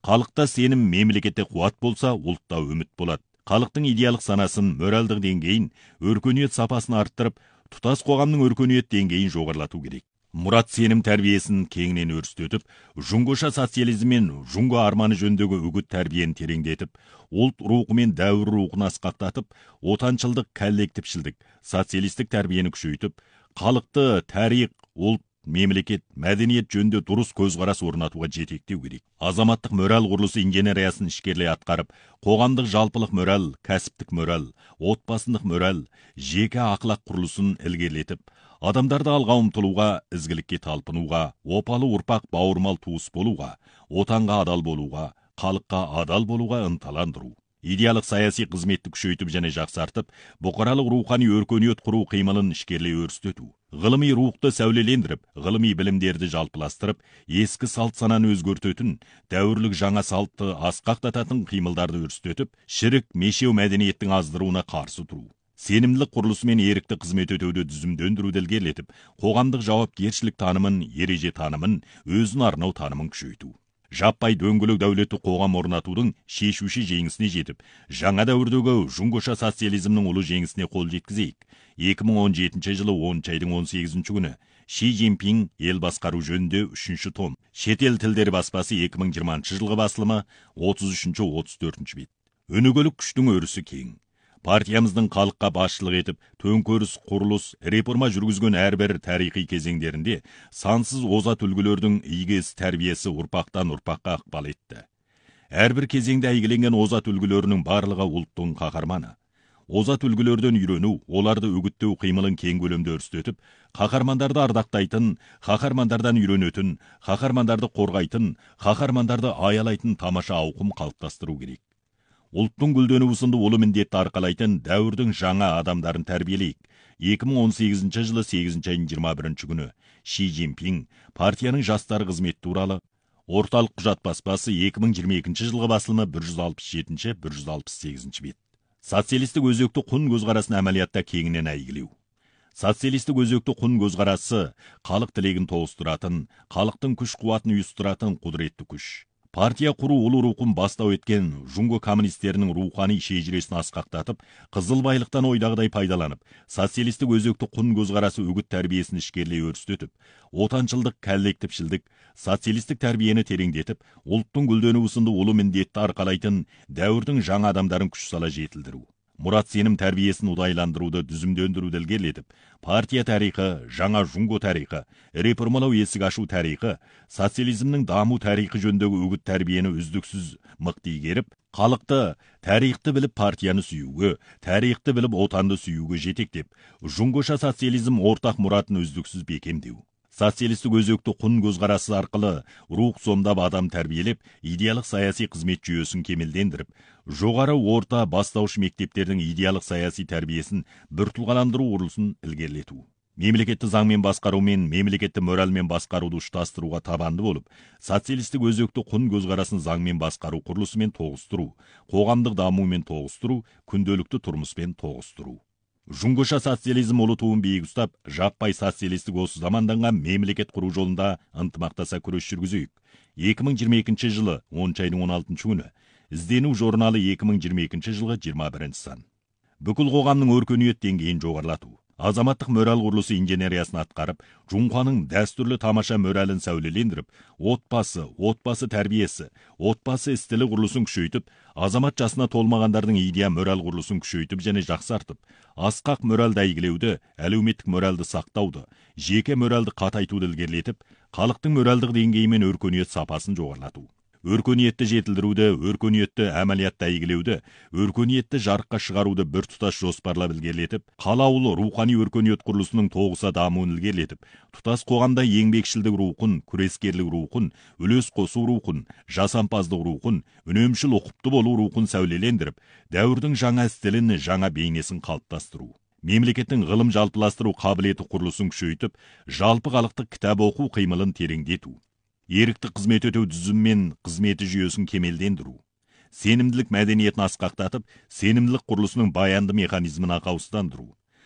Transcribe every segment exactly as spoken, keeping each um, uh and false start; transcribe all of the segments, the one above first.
Халықта сенім, мемлекетте қуат болса, ұлтта үміт болады. Халықтың идеялық санасын, моральдық деңгейін, өркениет сапасын арттырып, тұтас қоғамның өркениет деңгейін жоғарлату керек. Мұрат сенім тәрбиесін кеңінен өрістетіп, жұңғоша социализм мен жұңго арманы жөндегі үгіт тәрбиені тереңдетіп, ұлт рухы мен дәуір рухын асқақтатып, отаншылдық, коллектившілдік, социалистік тәрбиені күшейтіп, халықты тарих, ұлт, мемлекет, мәдениет жөнінде дұрыс көзқарас орнатуға жетектеу керек. Азаматтық мораль құрылысы инженериясын ішкерлей атқарып, қоғамдық жалпылық мораль, кәсіптік мораль, отбасындық мораль, жеке ақылақ құрылысын ілгерілетіп, адамдарды алға ұмтылуға, ізгілікке талпынуға, опалы ұрпақ бауырмал туыс болуға, отанға адал болуға, халыққа адал болуға ынталандыру. Идеялық саяси қызметті күшейтіп және жақсартып, бұқаралық рухани өркениет құру қимылын ішкерлей өрістету. Ғылыми рухты сәулелендіріп, ғылыми білімдерді жалпыластырып, ескі салт сананы өзгертетін, дәуірлік жаңа салтты асқақтататын қимылдарды өрістетіп, шірік, мешеу мәдениеттің аздыруына қарсы тұру. Сенімділік құрылысы мен ерікті қызмет өтеуді дүзімдендіруді ілгерілетіп, қоғамдық жауапкершілік танымын, ереже танымын, өзін арнау танымын күшейту. Жаппай дөңгелек дәулетті қоғам орнатудың шешуші жеңісіне жетіп, жаңа дәуірдегі жұңғоша социализмнің ұлы жеңісіне қол жеткізейік. екі мың он жетінші жылы оныншы айдың он сегізінші күні Ши Цзиньпин ел басқару жөнінде үшінші том. Шетел тілдері баспасы екі мың жиырмасыншы жылғы басылымы отыз үшінші отыз төртінші бет. Өнігілік күштің өрісі кең. Партиямыздың халыққа басшылық етіп, төңкеріс, құрылыс, реформа жүргізген әрбір тарихи кезеңдерінде сансыз озат үлгілердің игі іс тәрбиесі ұрпақтан ұрпаққа ықпал етті. Әрбір кезеңде әйгіленген озат үлгілерінің барлығы ұлттың қаһарманы. Озат үлгілерден үйрену, оларды үгіттеу қимылын кең көлемде өрістетіп, қаһармандарды ардақтайтын, қаһармандардан үйренетін, қаһармандарды қорғайтын, қаһармандарды аялайтын тамаша ауқым қалыптастыру керек. Ұлттың гүлденуі сынды ұлы міндетті арқалайтын дәуірдің жаңа адамдарын тәрбиелейік. екі мың он сегізінші жылы сегізінші айдың жиырма бірінші күні Ши Цзиньпин партияның жастары қызметі туралы орталық құжат баспасы екі мың жиырма екінші жылғы басылымы бір жүз алпыс жетінші бір жүз алпыс сегізінші бет. Социалистік өзекті құн көзқарасын әмәлиятта кеңінен әйгілеу. Социалистік өзекті құн көзқарасы халық тілегін тоғыстыратын, халықтың күш қуатын ұйыстыратын құдіретті күш. Партия құру ұлы рухын бастау еткен жұңго коммунистерінің рухани шежіресін асқақтатып, қызыл байлықтан ойдағыдай пайдаланып, социалистік өзекті құн көзқарасы үгіт тәрбиесін ішкерлей өрістетіп, отаншылдық, коллектившілдік, социалистік тәрбиені тереңдетіп, ұлттың гүлденуі сынды ұлы міндетті арқалайтын дәуірдің жаңа адамдарын күш сала жетілдіру. Мұрат сенім тәрбиесін ұдайландыруды, дүзімдендіруді ілгерілетіп, партия тарихы, жаңа жұңго тарихы, реформалау есік ашу тарихы, социализмнің даму тарихы жөндегі үгіт тәрбиені үздіксіз мықты игеріп, халықты тарихты біліп партияны сүюге, тарихты біліп отанды сүюге жетектеп, жұңғоша социализм ортақ мұратын үздіксіз бекемдеу. Социалистік өзекті құн көзқарасы арқылы рух сомдап адам тәрбиелеп, идеялық саяси қызмет жүйесін кемелдендіріп, жоғары орта бастауыш мектептердің идеялық саяси тәрбиесін біртұлғаландыру құрылысын ілгерілету. Мемлекетті заңмен басқару мен мемлекетті моральмен басқаруды ұштастыруға табанды болып, социалистік өзекті құн көзқарасын заңмен басқару құрылысымен тоғыстыру, қоғамдық дамумен тоғыстыру, күнделікті тұрмыспен тоғыстыру. Жұңғоша социализм ұлы туын биік ұстап, жаппай социалистік осы заманданған мемлекет құру жолында ынтымақтаса күрес жүргізейік. екі мың жиырма екінші жылы оныншы айдың он алтыншы күні іздену журналы екі мың жиырма екінші жылғы жиырма бірінші сан. Бүкіл қоғамның өркениет деңгейін жоғарлату. Азаматтық мораль құрылысы инженериясын атқарып, жұңқаның дәстүрлі тамаша моралін сәулелендіріп, отбасы, отбасы тәрбиесі, отбасы істілі құрылысын күшейтіп, азамат жасына толмағандардың идея мораль құрылысын күшейтіп және жақсартып, асқақ моральды әйгілеуді, әлеуметтік моральды сақтауды, жеке моральды қатайтуды ілгерілетіп, халықтың моральдық деңгейі мен өркениет сапасын жоғарлату. Өркениетті жетілдіруді, өркениетті әмәлиятта әйгілеуді, өркениетті жарыққа шығаруды бір тұтас жоспарлап ілгерілетіп, қалаулы рухани өркениет құрылысының тоғыса дамуын ілгерілетіп, тұтас қоғамда еңбекшілдік рухын, күрескерлік рухын, үлес қосу рухын, жасампаздық рухын, үнемшіл ұқыпты болу рухын сәулелендіріп, дәуірдің жаңа стилін, жаңа бейнесін қалыптастыру. Мемлекеттің ғылым жалпыластыру қабілеті құрылысын күшейтіп, жалпы халықтық кітап оқу қимылын тереңдету. Ерікті қызмет өтеу түзім мен қызметі жүйесін кемелдендіру. Сенімділік мәдениетін асқақтатып, сенімділік құрылысының баянды механизмін ақаусыздандыру.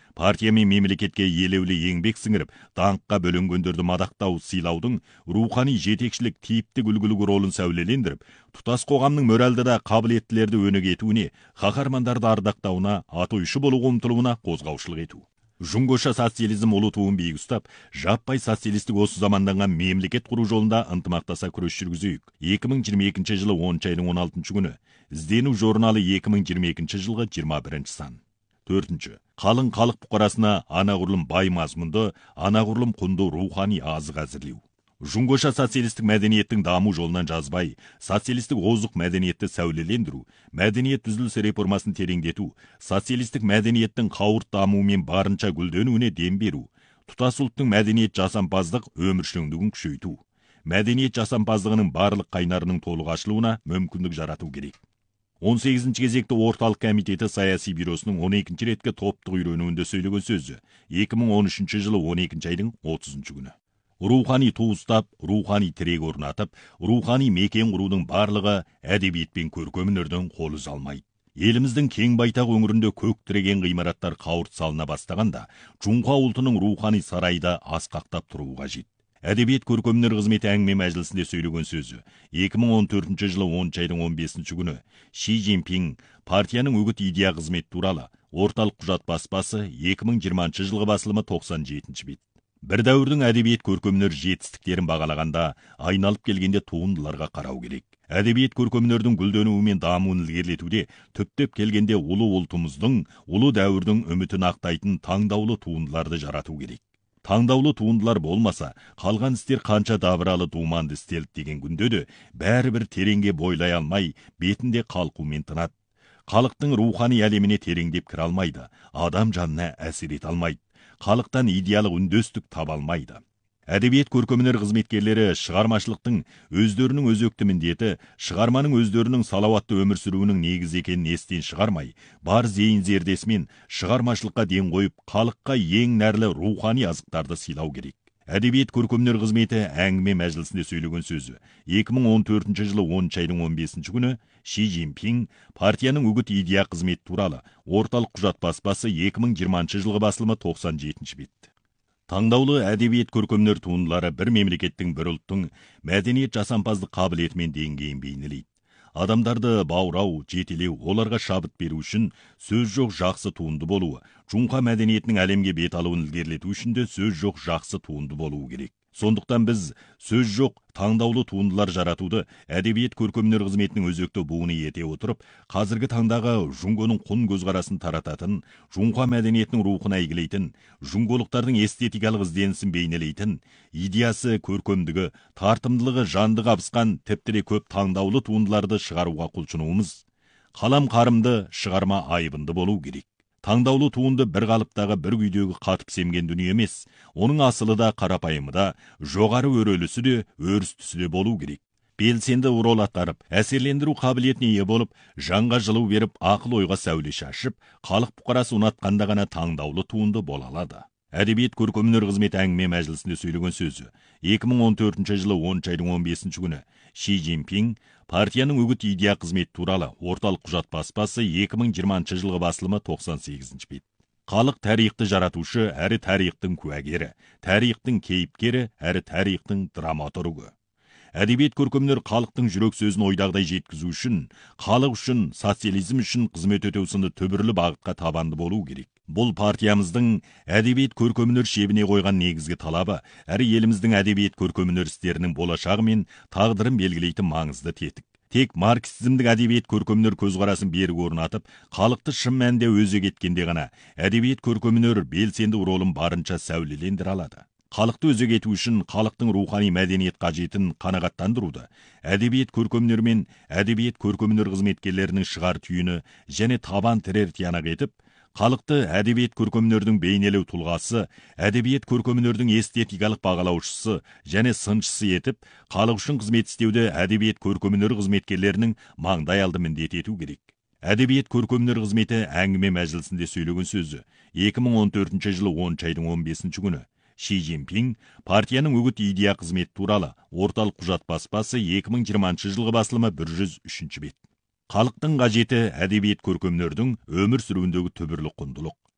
Партия мен мемлекетке елеулі еңбек сіңіріп, даңққа бөленгендерді мадақтау, сыйлаудың рухани жетекшілік типтік үлгілік ролын сәулелендіріп, тұтас қоғамның моральды да қабілеттілерді өнеге етуіне, қаһармандарды ардақтауына, атойшы болуға ұмтылуына қозғаушылық ету. Жұңғоша социализм ұлы туын биік ұстап, жаппай социалистік осы заманданған мемлекет құру жолында ынтымақтаса күрес жүргізейік. екі мың жиырма екінші жылы оныншы айдың он алтыншы күні. Іздену журналы екі мың жиырма екінші жылғы жиырма бірінші сан. Төртінші. Қалың халық бұқарасына анағұрлым бай мазмұнды, анағұрлым құнды рухани азық әзірлеу. Жұңғоша социалистік мәдениеттің даму жолынан жазбай, социалистік озық мәдениетті сәулелендіру, мәдениет түзілісі реформасын тереңдету, социалистік мәдениеттің қауырт дамуымен барынша гүлденуіне дем беру, тұтас ұлттың мәдениет жасампаздық өміршеңдігін күшейту, мәдениет жасампаздығының барлық қайнарының толық ашылуына мүмкіндік жарату керек. он сегізінші кезекті орталық комитеті саяси бюросының он екінші реткі топтық үйренуінде сөйлеген сөзі екі мың он үшінші жылы он екінші айдың отызыншы күні. Рухани ту ұстап, рухани тірек орнатып, рухани мекен құрудың барлығы әдебиет пен көркем өнерден қол үзе алмайды. Еліміздің кең байтақ өңірінде көк тіреген ғимараттар қауырт салына бастағанда, Жұңқа ұлтының рухани сарайда асқақтап тұруы қажет. Әдебиет көркемөнер қызметі әңгіме мәжілісінде сөйлеген сөзі екі мың он төртінші жылы оныншы айдың он бесінші күні Ши Цзиньпин партияның үгіт идея қызметі туралы орталық құжат баспасы екі мың жиырмасыншы жылғы басылымы тоқсан жетінші бет. Бір дәуірдің әдебиет көркемөнер жетістіктерін бағалағанда, айналып келгенде туындыларға қарау керек. Әдебиет көркемөнердің гүлденуі мен дамуын ілгерілетуде, түптеп келгенде ұлы ұлтымыздың, ұлы дәуірдің үмітін ақтайтын таңдаулы туындыларды жарату керек. Таңдаулы туындылар болмаса, қалған істер қанша дабыралы думанды істелді деген күнде де, бәрібір тереңге бойлай алмай, бетінде қалқумен тынады. Халықтың рухани әлеміне тереңдеп кіре алмайды, адам жанына әсер ете алмайды. Халықтан идеялық үндестік таба алмайды. Әдебиет көркемөнер қызметкерлері шығармашылықтың өздерінің өзекті міндеті, шығарманың өздерінің салауатты өмір сүруінің негізі екенін естен шығармай, бар зейін зердесімен шығармашылыққа ден қойып, халыққа ең нәрлі рухани азықтарды сыйлау керек. Әдебиет көркемөнер қызметі әңгіме мәжілісінде сөйлеген сөзі екі мың он төртінші жылы оныншы айдың он бесінші күні Ши Цзиньпин партияның үгіт идея қызметі туралы орталық құжат баспасы екі мың жиырмасыншы жылғы басылымы тоқсан жетінші бет. Таңдаулы әдебиет көркемөнер туындылары бір мемлекеттің, бір ұлттың мәдениет жасампаздық қабілеті мен деңгейін бейнелейді. Адамдарды баурау, жетелеу, оларға шабыт беру үшін сөз жоқ жақсы туынды болуы, Жұңқа мәдениетінің әлемге бет алуын ілгерілету үшін де сөз жоқ жақсы туынды болуы керек. Сондықтан біз сөз жоқ таңдаулы туындылар жаратуды әдебиет көркемөнер қызметінің өзекті буыны ете отырып, қазіргі таңдағы жұңғоның құн көзқарасын тарататын, Жұңқа мәдениетінің рухын әйгілейтін, жұңғолықтардың эстетикалық ізденісін бейнелейтін, идеясы, көркемдігі, тартымдылығы жанды қабысқан тіпті көп таңдаулы туындыларды шығаруға құлшынуымыз. Қалам қарымды, шығарма айбынды болу керек. Таңдаулы туынды бір қалыптағы бір күйдегі қатып семген дүние емес, оның асылы да қарапайымы да, жоғары өрелісі де, өрістісі де болу керек. Белсенді рол атқарып, әсерлендіру қабілетіне ие болып, жанға жылу беріп, ақыл ойға сәуле шашып, халық бұқарасы ұнатқанда ғана таңдаулы туынды бола алады. Әдебиет көркемөнер қызметі әңгіме мәжілісінде сөйлеген сөзі екі мың он төртінші жылы оныншы айдың он бесінші күні Ши Цзиньпин партияның үгіт идея қызметі туралы орталық құжат баспасы екі мың жиырмасыншы жылғы басылымы тоқсан сегізінші бет. Халық тарихты жаратушы, әрі тарихтың куәгері, тарихтың кейіпкері, әрі тарихтың драматургы. Әдебиет көркемөнер халықтың жүрек сөзін ойдағыдай жеткізу үшін, халық үшін, социализм үшін қызмет өтеу сынды түбірлі бағытқа табанды болу керек. Бұл партиямыздың әдебиет көркемөнер шебіне қойған негізгі талабы, әрі еліміздің әдебиет көркемөнер істерінің болашағы мен тағдырын белгілейтін маңызды тетік. Тек марксизмдік әдебиет көркемөнер көзқарасын берік орнатып, халықты шын мәнінде өзек еткенде ғана әдебиет көркемөнер белсенді ролын барынша сәулелендіре алады. Халықты өзек ету үшін халықтың рухани мәдениет қажетін қанағаттандыруды, әдебиет көркемөнер мен әдебиет көркемөнер қызметкерлерінің шығар түйіні және табан тірер тиянақ етіп, халықты әдебиет көркемөнердің бейнелеу тұлғасы, әдебиет көркемөнердің эстетикалық бағалаушысы және сыншысы етіп, халық үшін қызмет істеуді әдебиет көркемөнер қызметкерлерінің маңдай алды міндет ету керек. Әдебиет көркемөнер қызметі әңгіме мәжілісінде сөйлеген сөзі екі мың он төртінші жылы оныншы айдың он бесінші күні Ши Цзиньпин партияның үгіт идея қызметі туралы орталық құжат баспасы екі мың жиырмасыншы жылғы басылымы бір жүз үшінші бет. Халықтың қажеті әдебиет көркемөнердің өмір сүруіндегі түбірлі құндылық.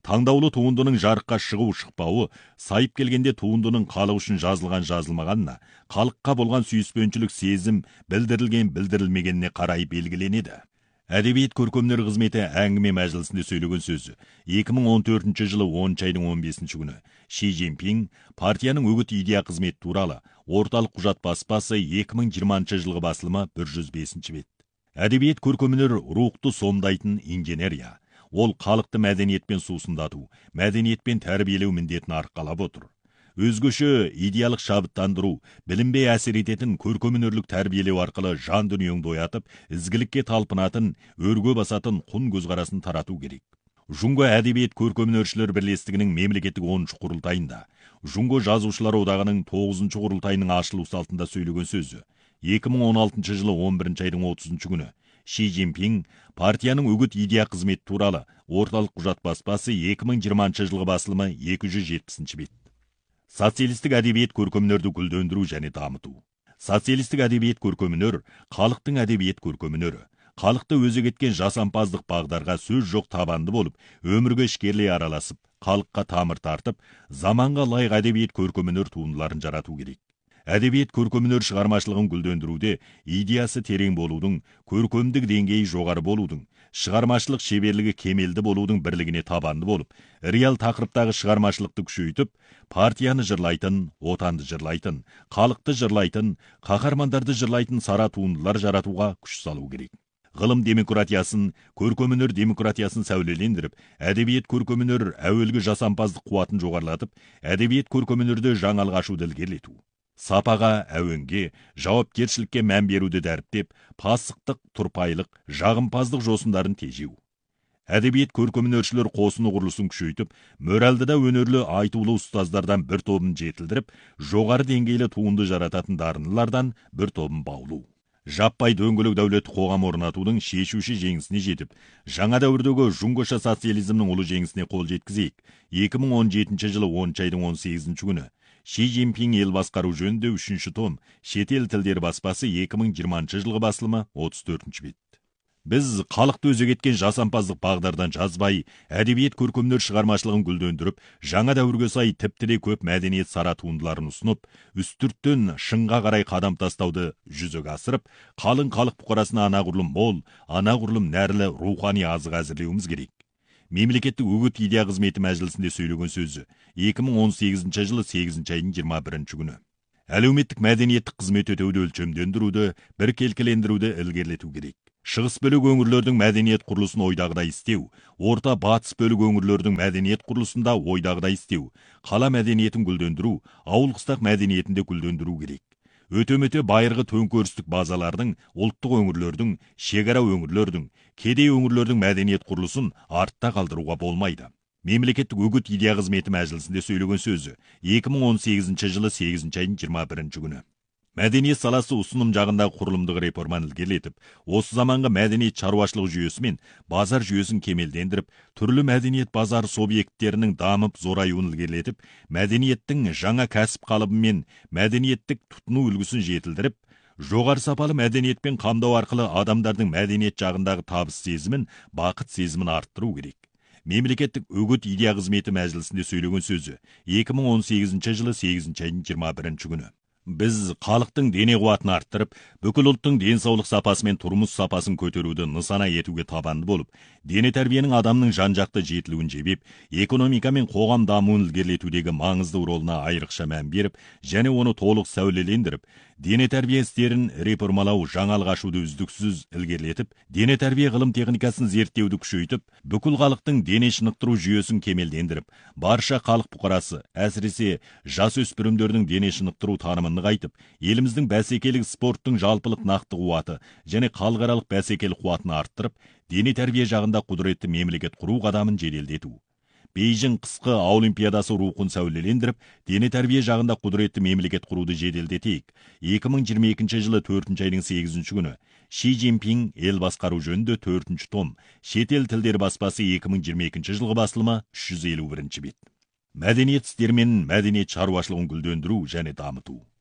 Таңдаулы туындының жарыққа шығу шықпауы, сайып келгенде туындының халық үшін жазылған жазылмағанына, халыққа болған сүйіспеншілік сезім білдірілген білдірілмегеніне қарай белгіленеді. Әдебиет көркемдер қызметі әңгіме мәжілісінде сөйлеген сөзі екі мың он төртінші жылы оныншы айдың он бесінші күні Ши Цзиньпин партияның үгіт идея қызметі туралы орталық құжат баспасы екі мың жиырмасыншы жылғы басылымы бір жүз бесінші бет. Әдебиет көркемдер рухты сомдайтын инженерия. Ол халықты мәдениетпен сусындату, мәдениетпен тәрбиелеу міндетін арқалап отыр. Өзгөші идеялық шабыттандыру, білінбей әсер ететін көркемөнерлік тәрбиелеу арқылы жан дүниеңді оятып, ізгілікке талпынатын, өрге басатын құн көзқарасын тарату керек. Жунго әдебиет көркемөнершілер бірлестігінің мемлекеттік оныншы құрылтайында, Жунго жазушылар одағының тоғызыншы құрылтайының ашылу салтында сөйлеген сөзі екі мың он алтыншы жылы он бірінші айдың отызыншы күні Ши Цзиньпин партияның үгіт идея қызметі туралы орталық құжат баспасы екі мың жиырмасыншы жылғы басылымы екі жүз жетпісінші бет. Социалистік әдебиет көркемөнерді гүлдендіру және дамыту. Социалистік әдебиет көркемөнер халықтың әдебиет көркемөнері. Халықты өзек еткен жасампаздық бағдарға сөз жоқ табанды болып, өмірге ішкерлей араласып, халыққа тамыр тартып, заманға лайық әдебиет көркемөнер туындыларын жарату керек. Әдебиет көркемөнер шығармашылығын гүлдендіруде идеясы терең болудың, көркемдік деңгейі жоғары болудың, шығармашылық шеберлігі кемелді болудың бірлігіне табанды болып, реал тақырыптағы шығармашылықты күшейтіп, партияны жырлайтын, отанды жырлайтын, халықты жырлайтын, қаһармандарды жырлайтын сара туындылар жаратуға күш салу керек. Ғылым демократиясын, көркемөнер демократиясын сәулелендіріп, әдебиет көркемөнер әуелгі жасампаздық қуатын жоғарлатып, әдебиет көркемөнерді жаңалық ашуды ілгерілету. Сапаға, әуенге, жауапкершілікке мән беруді дәріптеп, пасықтық, тұрпайлық, жағымпаздық жосындарын тежеу. Әдебиет көркемөнершілер қосыны құрылысын күшейтіп, моральдыда өнерлі айтулы ұстаздардан бір тобын жетілдіріп, жоғары деңгейлі туынды жарататын дарындылардан бір тобын баулу. Жаппай дөңгелек дәулет қоғам орнатудың шешуші жеңісіне жетіп, жаңа дәуірдегі жунгоша социализмнің ұлы жеңісіне қол жеткізейік. екі мың он жетінші жылы оныншы айдың он сегізінші күні Ши Цзиньпин ел басқару жөнінде үшінші том шетел тілдері баспасы екі мың жиырмасыншы жылғы басылымы отыз төртінші бет. Біз халықты өзек еткен жасампаздық бағдардан жазбай, әдебиет көркемдер шығармашылығын гүлдендіріп, жаңа дәуірге сай тіптіре көп мәдениет сара туындыларын ұсынып, үстірттен шыңға қарай қадам тастауды жүзеге асырып, қалың халық бұқарасына анағұрлым мол, анағұрлым нәрлі рухани азық әзірлеуіміз керек. Мемлекеттік үгіт идея қызметі мәжілісінде сөйлеген сөзі екі мың он сегізінші жылы сегізінші айдың жиырма бірінші күні. Әлеуметтік мәдениеттік қызмет өтеуді өлшемдендіруді, біркелкілендіруді ілгерілету керек. Шығыс бөлік өңірлердің мәдениет құрылысын ойдағыдай істеу, орта батыс бөлік өңірлердің мәдениет құрылысында ойдағыдай істеу, қала мәдениетін гүлдендіру, ауыл қыстақ мәдениетінде гүлдендіру керек. Өте-мөте байырғы төңкерістік базалардың, ұлттық өңірлердің, шекара өңірлердің, кедей өңірлердің мәдениет құрылысын артта қалдыруға болмайды. Мемлекеттік үгіт идея қызметі мәжілісінде сөйлеген сөзі екі мың он сегізінші жылы сегізінші айдың жиырма бірінші күні. Мәдениет саласы ұсыным жағындағы құрылымдық реформаны ілгерілетіп, осы заманғы мәдениет шаруашылық жүйесі мен базар жүйесін кемелдендіріп, түрлі мәдениет базар субъекттерінің дамып зораюын ілгерілетіп, мәдениеттің жаңа кәсіп қалыбы мен мәдениеттік тұтыну үлгісін жетілдіріп, жоғары сапалы мәдениетпен қамдау арқылы адамдардың мәдениет жағындағы табыс сезімін, бақыт сезімін арттыру керек. Мемлекеттік үгіт идея қызметі мәжілісінде сөйлеген сөзі екі мың он сегізінші жылы сегізінші айдың жиырма бірінші күні. Біз халықтың дене қуатын арттырып, бүкіл ұлттың денсаулық сапасы мен тұрмыс сапасын көтеруді нысана етуге табанды болып, дене тәрбиенің адамның жан-жақты жетілуін жебеп, экономика мен қоғам дамуын ілгерілетудегі маңызды ролына айрықша мән беріп, және оны толық сәулелендіріп, дене тәрбие істерін реформалау, жаңалық ашуды үздіксіз ілгерілетіп, дене тәрбие ғылым техникасын зерттеуді күшейтіп, бүкіл халықтың дене шынықтыру жүйесін кемелдендіріп, барша халық бұқарасы, әсіресе жасөспірімдердің дене шынықтыру танымын нығайтып, еліміздің бәсекелік спорттың жалпылық нақты қуаты және халықаралық бәсекелік қуатын арттырып, дене тәрбие жағында құдіретті мемлекет құру қадамын жеделдету. Бейжің қысқы олимпиадасы рухын сәулелендіріп, дене тәрбие жағында құдіретті мемлекет құруды жеделдетейік. екі мың жиырма екінші жылы төртінші айдың сегізінші күні Ши Цзиньпин ел басқару жөнінде төртінші том шетел тілдері баспасы екі мың жиырма екінші жылғы басылымы үш жүз елу бірінші бет. Мәдениет істері мен мәдениет шаруашылығын гүлдендіру және дамыту.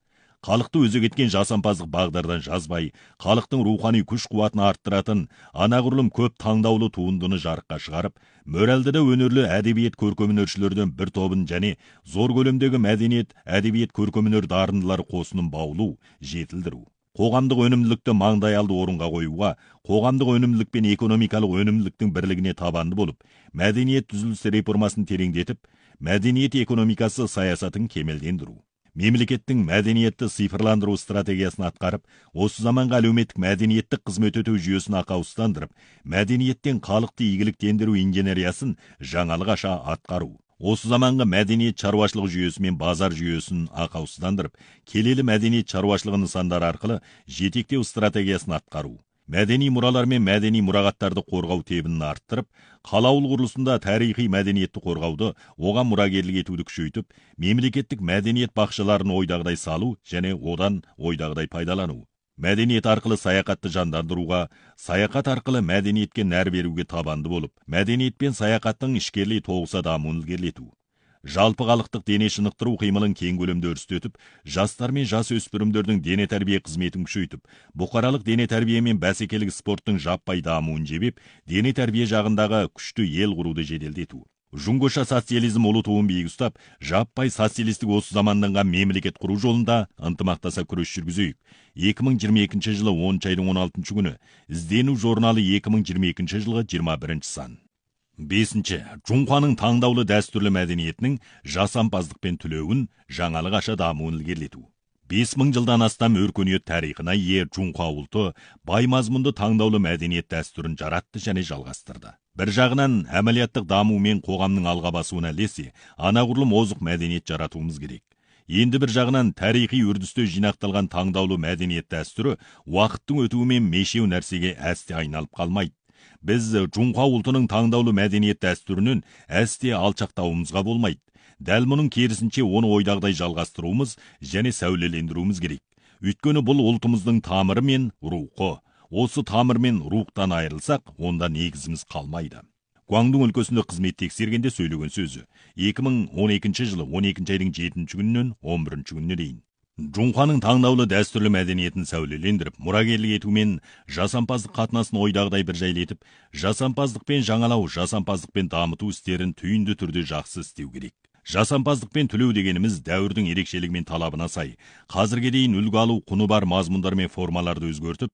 халықты өзек еткен жасампаздық бағдардан жазбай, халықтың рухани күш-қуатын арттыратын анағұрлым көп таңдаулы туындыны жарыққа шығарып, моральды да өнерлі әдебиет көркемөнершілерден бір тобын және зор көлемдегі мәдениет, әдебиет көркемөнер дарындылары қосынын баулу, жетілдіру. Қоғамдық өнімділікті маңдайалды орынға қоюға, қоғамдық өнімділік пен экономикалық өнімділіктің бірлігіне табанды болып, мәдениет түзілісі реформасын тереңдетіп, мәдениет экономикасы саясатын кемелдендіру. Мемлекеттің мәдениетті цифрландыру стратегиясын атқарып, осы заманға әлеуметтік мәдениеттік қызмет өтеу жүйесін ақауыстандырып, мәдениеттен халықты игіліктендіру инженериясын жаңалық аша атқару. Осы заманғы мәдениет шаруашылық жүйесі мен базар жүйесін ақауыстандырып, келелі мәдениет шаруашылығы нысандары арқылы жетектеу стратегиясын атқару. Мәдени мұралар мен мәдени мұрағаттарды қорғау тебінін арттырып, қалауыл құрылысында тарихи мәдениетті қорғауды, оған мұрагерлік етуді күшейтіп, мемлекеттік мәдениет бақшаларын ойдағыдай салу және одан ойдағыдай пайдалану. Мәдениет арқылы саяхатты жандандыруға, саяхат арқылы мәдениетке нәр беруге табанды болып, мәдениет пен саяхаттың ішкерлей тоғыса дамуын ілгерілету. Жалпы халықтық дене шынықтыру қимылын кең көлемде өрістетіп, жастар мен жас өспірімдердің дене тәрбие қызметін күшейтіп, бұқаралық дене тәрбие мен бәсекелік спорттың жаппай дамуын жебеп, дене тәрбие жағындағы күшті ел құруды жеделдету. Жұңғыша социализм ұлы туын биік ұстап, жаппай социалистік осы заманданған мемлекет құру жолында ынтымақтаса күрес жүргізейік. екі мың жиырма екінші жылы оныншы айдың он алтыншы күні іздену журналы екі мың жиырма екінші жылғы жиырма бірінші сан. Бесінші. Жұңқаның таңдаулы дәстүрлі мәдениетінің жасампаздықпен түлеуін, жаңалық аша дамуын ілгерілету. бес мың жылдан астам өркениет тарихына ие Жұңқа ұлты бай мазмұнды таңдаулы мәдениет дәстүрін жаратты және жалғастырды. Бір жағынан әмәлияттық даму мен қоғамның алға басуына ілесе, анағұрлым озық мәдениет жаратуымыз керек. Енді бір жағынан тарихи үрдісте жинақталған таңдаулы мәдениет дәстүрі уақыттың өтуімен мешеу нәрсеге әсте айналып қалмайды. Біз Жұңқа ұлтының таңдаулы мәдениет дәстүрінен әсте алшақтауымызға болмайды. Дәл мұның керісінше оны ойдағыдай жалғастыруымыз және сәулелендіруіміз керек. Өйткені бұл ұлтымыздың тамыры мен рухы. Осы тамыр мен рухтан айырылсақ, онда негізіміз қалмайды. Гуандун өлкөсінде қызмет тексергенде сөйлеген сөзі екі мың он екінші жылы он екінші айдың жетінші күнінен он бірінші күніне дейін. Жұңқаның таңдаулы дәстүрлі мәдениетін сәулелендіріп, мұрагерлік етумен жасампаздық қатынасын ойдағыдай бір жайлетіп, жасампаздықпен жаңалау, жасампаздықпен дамыту істерін түйінді түрде жақсы істеу керек. Жасампаздықпен түлеу дегеніміз дәуірдің ерекшелігі мен талабына сай, қазірге дейін үлгі алу құны бар мазмұндар мен формаларды өзгертіп,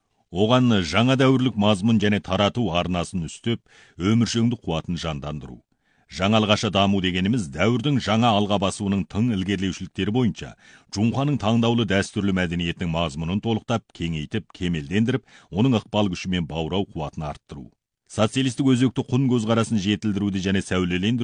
оған жаңа дәуірлік мазмұн және тарату арнасын үстеп, өміршеңдік қуатын жандандыру. Жаңалық аша даму дегеніміз дәуірдің жаңа алға басуының тың ілгерілеушіліктері бойынша Жұңқаның таңдаулы дәстүрлі мәдениетінің мазмұнын толықтап, кеңейтіп, кемелдендіріп, оның ықпал күші мен баурау қуатын арттыру. Социалистік өзекті құн көзқарасын жетілдіруді және сәулелендіру